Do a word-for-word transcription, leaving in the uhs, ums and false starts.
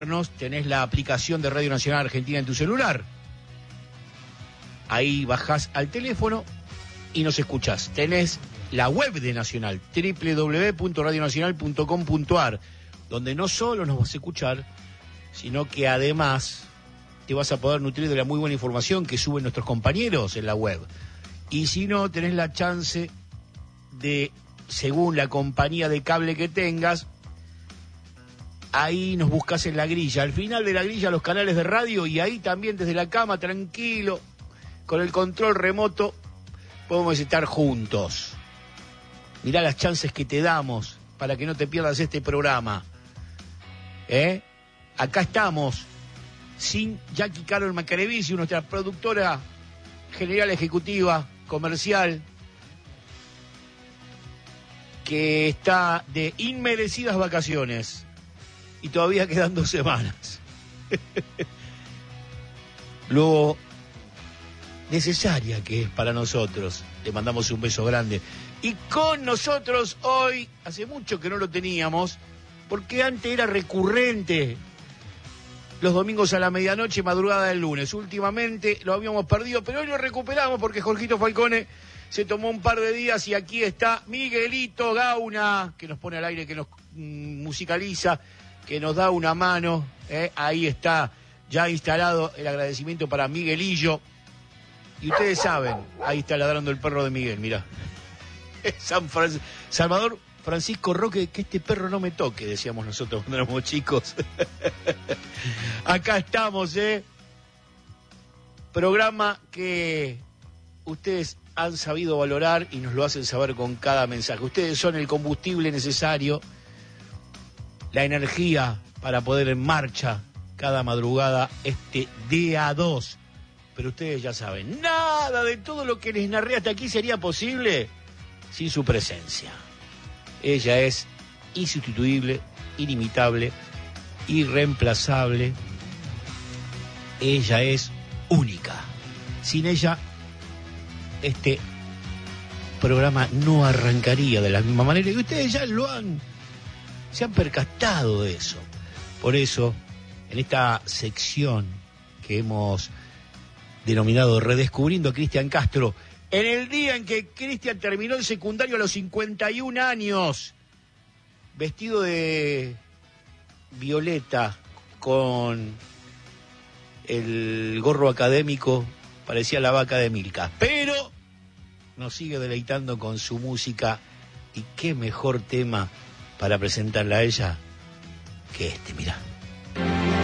Tenés la aplicación de Radio Nacional Argentina en tu celular. Ahí bajás al teléfono y nos escuchás. Tenés la web de Nacional, doble u doble u doble u punto radio nacional punto com punto a r, donde no solo nos vas a escuchar, sino que además te vas a poder nutrir de la muy buena información que suben nuestros compañeros en la web. Y si no, tenés la chance de, según la compañía de cable que tengas, ahí nos buscas en la grilla, al final de la grilla los canales de radio, y ahí también desde la cama, tranquilo, con el control remoto, podemos estar juntos. Mirá las chances que te damos para que no te pierdas este programa. ¿Eh? Acá estamos, sin Jackie Carol Macarevici, nuestra productora general ejecutiva, comercial, que está de inmerecidas vacaciones. Y todavía quedan dos semanas. Lo necesaria que es para nosotros. Le mandamos un beso grande. Y con nosotros hoy, hace mucho que no lo teníamos, porque antes era recurrente los domingos a la medianoche, madrugada del lunes. Últimamente lo habíamos perdido, pero hoy lo recuperamos porque Jorgito Falcone se tomó un par de días y aquí está Miguelito Gauna, que nos pone al aire, que nos mm, musicaliza, que nos da una mano, ¿eh? Ahí está ya instalado el agradecimiento para Miguelillo. Y ustedes saben, ahí está ladrando el perro de Miguel, mirá. San Fran... Salvador Francisco Roque, que este perro no me toque, decíamos nosotros cuando éramos chicos. Acá estamos, ¿eh? Programa que ustedes han sabido valorar y nos lo hacen saber con cada mensaje. Ustedes son el combustible necesario, la energía para poder en marcha cada madrugada este día dos. Pero ustedes ya saben, nada de todo lo que les narré hasta aquí sería posible sin su presencia. Ella es insustituible, inimitable, irreemplazable. Ella es única. Sin ella, este programa no arrancaría de la misma manera. Y ustedes ya lo han... se han percatado de eso. Por eso, en esta sección que hemos denominado Redescubriendo a Cristian Castro, en el día en que Cristian terminó el secundario a los cincuenta y un años, vestido de violeta, con el gorro académico, parecía la vaca de Milka, pero nos sigue deleitando con su música, y qué mejor tema para presentarla a ella que este, mirá.